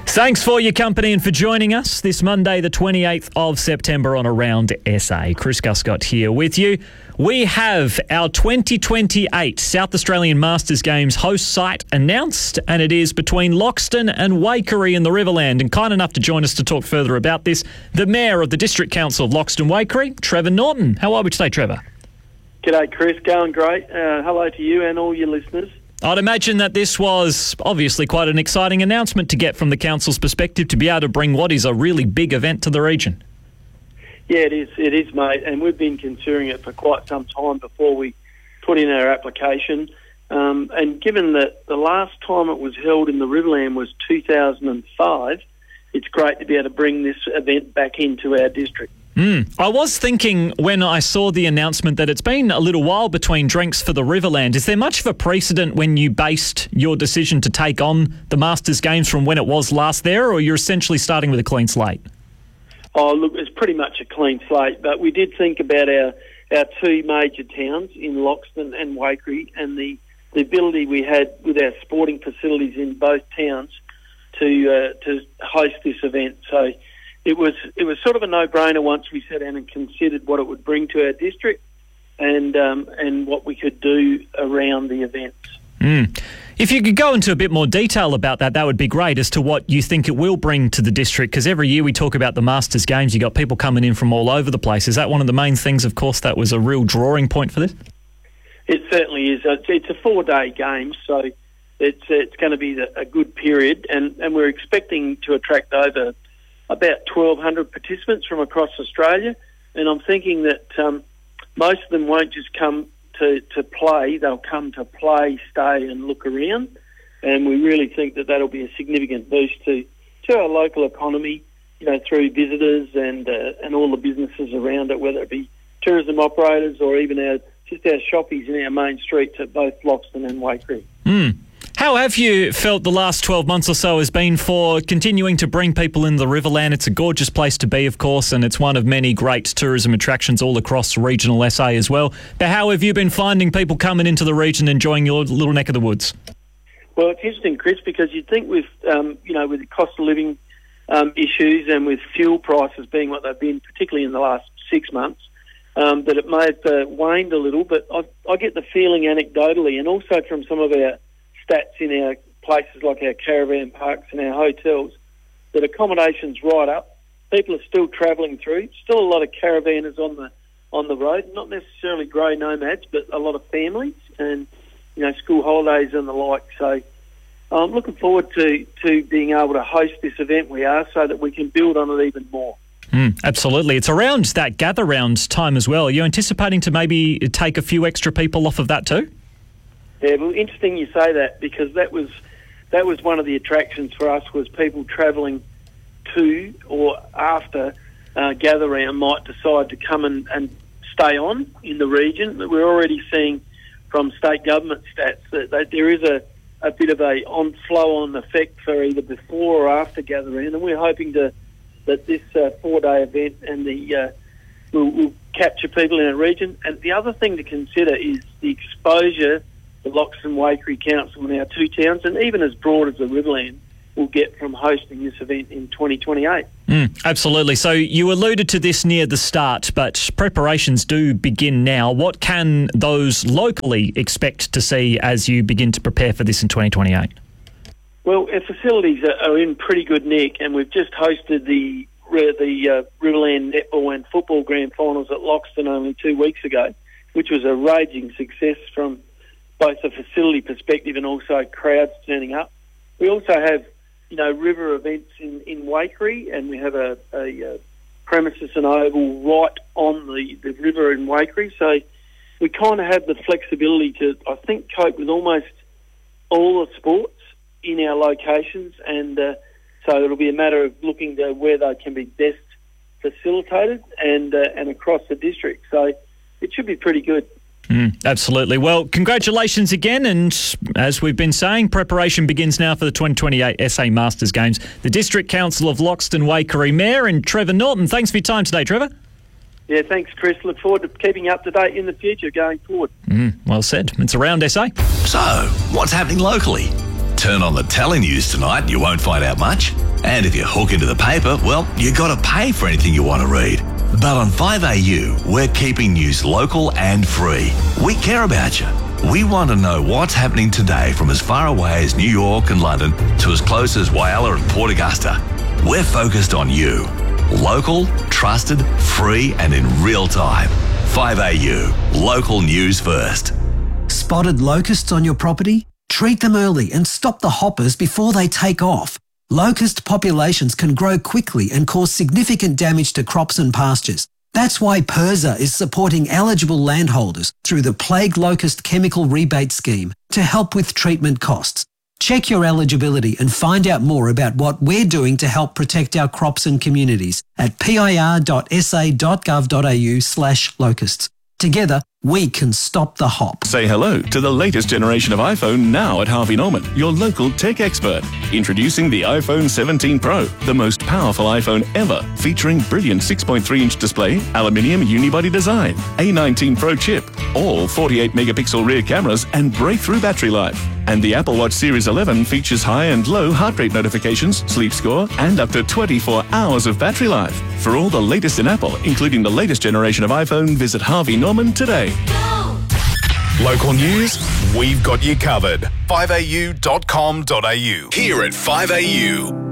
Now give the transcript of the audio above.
Thanks for your company and for joining us this Monday, the 28th of September on Around SA. Chris Guscott here with you. We have our 2028 South Australian Masters Games host site announced, and it is between Loxton and Waikerie in the Riverland. And kind enough to join us to talk further about this, the Mayor of the District Council of Loxton Waikerie, Trevor Norton. How are we today, Trevor? G'day, Chris. Going great. Hello to you and all your listeners. I'd imagine that this was obviously quite an exciting announcement to get from the council's perspective to be able to bring what is a really big event to the region. Yeah, it is, mate, and we've been considering it for quite some time before we put in our application. And given that the last time it was held in the Riverland was 2005, it's great to be able to bring this event back into our district. I was thinking when I saw the announcement that it's been a little while between drinks for the Riverland. Is there much of a precedent when you based your decision to take on the Masters Games from when it was last there, or you're essentially starting with a clean slate? Oh, look, it's pretty much a clean slate, but we did think about our two major towns in Loxton and Waikerie and the ability we had with our sporting facilities in both towns to host this event. So it was sort of a no-brainer once we sat down and considered what it would bring to our district and what we could do around the events. If you could go into a bit more detail about that would be great, as to what you think it will bring to the district, because every year we talk about the Masters Games, you got people coming in from all over the place. Is that one of the main things, of course, that was a real drawing point for this? It certainly is. It's a 4-day game, so it's going to be a good period, and we're expecting to attract over about 1,200 participants from across Australia, and I'm thinking that most of them won't just come to play, they'll come to play, stay and look around, and we really think that that'll be a significant boost to our local economy, through visitors and all the businesses around it, whether it be tourism operators or even our shoppies in our main streets at both Loxton and Waikerie. How have you felt the last 12 months or so has been for continuing to bring people in the Riverland? It's a gorgeous place to be, of course, and it's one of many great tourism attractions all across regional SA as well. But how have you been finding people coming into the region, enjoying your little neck of the woods? Well, it's interesting, Chris, because you'd think with the cost of living issues and with fuel prices being what they've been, particularly in the last 6 months, that it may have waned a little, but I get the feeling anecdotally, and also from some of our stats in our places like our caravan parks and our hotels, that accommodation's right up. People are still travelling through. Still a lot of caravanners on the road, not necessarily grey nomads, but a lot of families and school holidays and the like. So I'm looking forward to being able to host this event so that we can build on it even more. Absolutely. It's around that gather round time as well. Are you anticipating to maybe take a few extra people off of that too? Yeah, well, interesting you say that, because that was one of the attractions for us, was people travelling to or after gather round might decide to come and stay on in the region. We're already seeing from state government stats that there is a bit of a flow-on effect for either before or after gather round, and we're hoping that this 4-day event and will capture people in our region. And the other thing to consider is the exposure the Loxton Waikerie Council and our two towns, and even as broad as the Riverland, will get from hosting this event in 2028. Absolutely. So you alluded to this near the start, but preparations do begin now. What can those locally expect to see as you begin to prepare for this in 2028? Well, our facilities are in pretty good nick, and we've just hosted the Riverland netball and football grand finals at Loxton only 2 weeks ago, which was a raging success from both a facility perspective and also crowds turning up. We also have, river events in Waikerie, and we have a premises and oval right on the river in Waikerie. So we kind of have the flexibility to, I think, cope with almost all the sports in our locations, and so it'll be a matter of looking to where they can be best facilitated and across the district. So it should be pretty good. Absolutely. Well, congratulations again, and as we've been saying, preparation begins now for the 2028 SA Masters Games. The District Council of Loxton Waikerie Mayor and Trevor Norton. Thanks for your time today, Trevor. Yeah, thanks, Chris. Look forward to keeping you up to date in the future going forward. Well said. It's Around SA. So, what's happening locally? Turn on the telenews tonight and you won't find out much. And if you hook into the paper, well, you got to pay for anything you want to read. But on 5AU, we're keeping news local and free. We care about you. We want to know what's happening today from as far away as New York and London to as close as Whyalla and Port Augusta. We're focused on you. Local, trusted, free and in real time. 5AU, local news first. Spotted locusts on your property? Treat them early and stop the hoppers before they take off. Locust populations can grow quickly and cause significant damage to crops and pastures. That's why PIRSA is supporting eligible landholders through the Plague Locust Chemical Rebate Scheme to help with treatment costs. Check your eligibility and find out more about what we're doing to help protect our crops and communities at pir.sa.gov.au/locusts. Together, we can stop the hop. Say hello to the latest generation of iPhone now at Harvey Norman, your local tech expert. Introducing the iPhone 17 Pro, the most powerful iPhone ever, featuring brilliant 6.3-inch display, aluminium unibody design, A19 Pro chip, all 48-megapixel rear cameras and breakthrough battery life. And the Apple Watch Series 11 features high and low heart rate notifications, sleep score, and up to 24 hours of battery life. For all the latest in Apple, including the latest generation of iPhone, visit Harvey Norman today. Local news, we've got you covered. 5au.com.au. Here at 5AU.